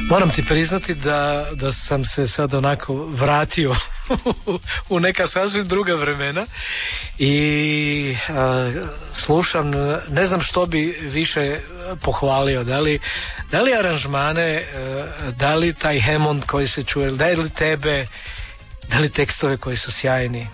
Moram ti priznati da sam se sad onako vratio u neka sasvim druga vremena i slušam, ne znam što bi više pohvalio, da li aranžmane, da li taj Hammond koji se čuje, da li tebe, da li tekstove koji su sjajni.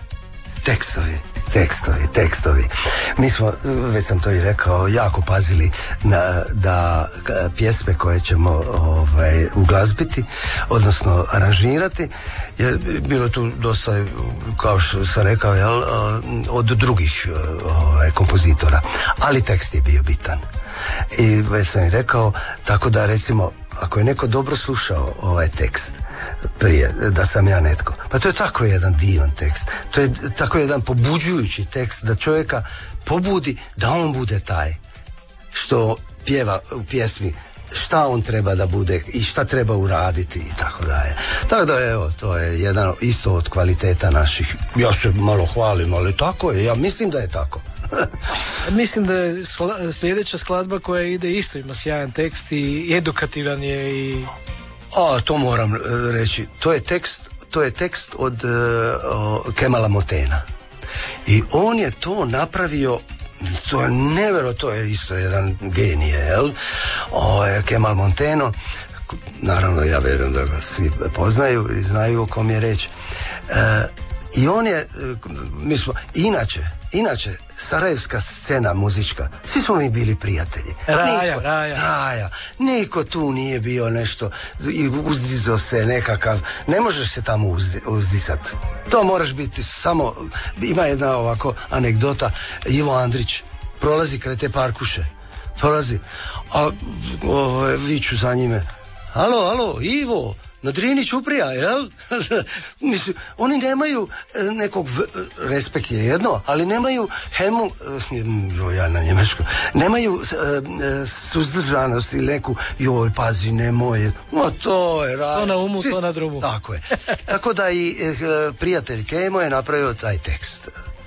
Tekstovi. Mi smo, već sam to i rekao, jako pazili da pjesme koje ćemo uglazbiti, odnosno aranžirati, je bilo tu dosta, kao što sam rekao, od drugih kompozitora, ali tekst je bio bitan. I već sam i rekao, tako da recimo, ako je neko dobro slušao ovaj tekst prije, da sam ja netko, pa to je tako jedan divan tekst, to je tako jedan pobuđujući tekst da čovjeka pobudi da on bude taj što pjeva u pjesmi, šta on treba da bude i šta treba uraditi i tako dalje. Tako da evo, to je jedan isto od kvaliteta naših. Ja se malo hvalim, ali tako je, ja mislim da je tako. Mislim da je sljedeća skladba koja ide isto ima sjajan tekst i edukativan je i... To moram reći, to je tekst od Kemala Motena. I on je to napravio, to je nevjerojatno, to je isto jedan genije, jel? Kemal Monteno, naravno ja vjerujem da ga svi poznaju i znaju o kom je reč. I on je, mi smo, inače, sarajevska scena muzička, svi smo mi bili prijatelji. Raja. Niko tu nije bio nešto i uzdizao se nekakav, ne možeš se tamo uzdisat. To moraš biti samo, ima jedna ovako anegdota, Ivo Andrić prolazi kraj te parkuše, a viču za njime, alo, Ivo, na Drini Ćuprija, jel? Mislim, oni nemaju nekog, respekt je jedno, ali nemaju ja na njemačku, nemaju suzdržanost ili neku, joj, pazi, nemoj, to je to na umu, to na drumu. Tako je. Tako da i prijatelj Kemo je napravio taj tekst.